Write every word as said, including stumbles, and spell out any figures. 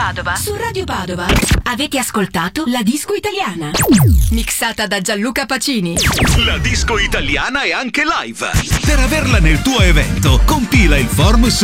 Padova. Su Radio Padova avete ascoltato La Disco Italiana, mixata da Gianluca Pacini. La disco italiana è anche live. Per averla nel tuo evento, compila il form su